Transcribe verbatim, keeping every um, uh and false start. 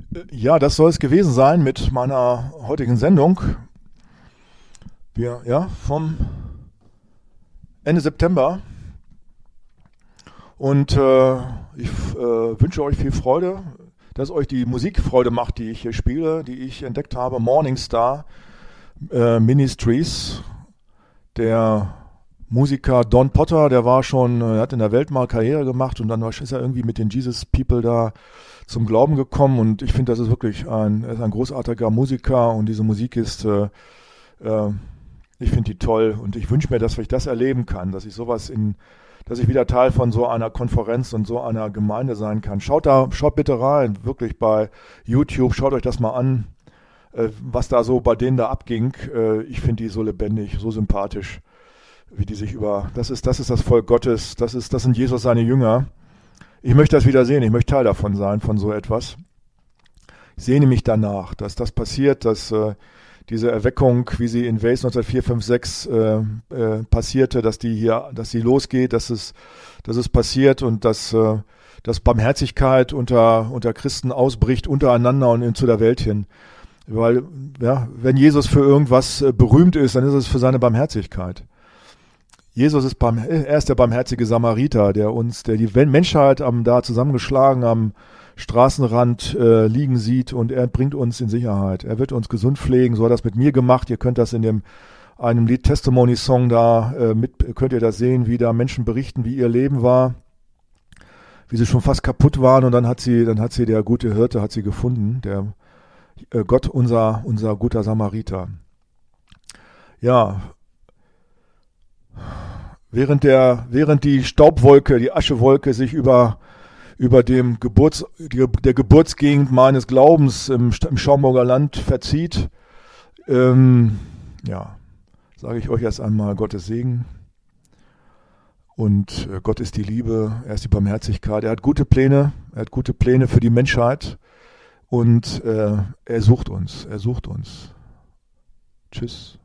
Ja, das soll es gewesen sein mit meiner heutigen Sendung. Wir, ja, vom Ende September. Und äh, ich äh, wünsche euch viel Freude, dass euch die Musikfreude macht, die ich hier spiele, die ich entdeckt habe. Morningstar äh, Ministries. Der Musiker Don Potter, der war schon, er hat in der Welt mal Karriere gemacht und dann ist er irgendwie mit den Jesus People da zum Glauben gekommen und ich finde, das ist wirklich ein, er ist ein großartiger Musiker und diese Musik ist, äh, äh, ich finde die toll und ich wünsche mir, dass ich das erleben kann, dass ich sowas in, dass ich wieder Teil von so einer Konferenz und so einer Gemeinde sein kann. Schaut da, schaut bitte rein, wirklich bei YouTube, schaut euch das mal an, äh, was da so bei denen da abging. Äh, ich finde die so lebendig, so sympathisch, wie die sich über, das ist, das ist das Volk Gottes, das ist, das sind Jesus seine Jünger. Ich möchte das wieder sehen, ich möchte Teil davon sein, von so etwas. Ich sehne mich danach, dass das passiert, dass äh, diese Erweckung, wie sie in Wales neunzehnhundertvier, fünf, sechs äh, äh, passierte, dass die hier, dass sie losgeht, dass es, dass es passiert und dass, äh, dass Barmherzigkeit unter, unter Christen ausbricht, untereinander und in, zu der Welt hin. Weil, ja, wenn Jesus für irgendwas äh, berühmt ist, dann ist es für seine Barmherzigkeit. Jesus ist beim, er ist der barmherzige Samariter, der uns, der die Menschheit am da zusammengeschlagen am Straßenrand äh, liegen sieht und er bringt uns in Sicherheit. Er wird uns gesund pflegen, so hat er das mit mir gemacht. Ihr könnt das in dem einem Lied Testimony Song da äh, mit, könnt ihr das sehen, wie da Menschen berichten, wie ihr Leben war, wie sie schon fast kaputt waren und dann hat sie, dann hat sie der gute Hirte hat sie gefunden, der äh, Gott unser unser guter Samariter. Ja. Während der, während die Staubwolke, die Aschewolke sich über, über dem Geburts, die, der Geburtsgegend meines Glaubens im, im Schaumburger Land verzieht, ähm, ja, sage ich euch erst einmal Gottes Segen. Und äh, Gott ist die Liebe, er ist die Barmherzigkeit, er hat gute Pläne, er hat gute Pläne für die Menschheit und äh, er sucht uns, er sucht uns. Tschüss.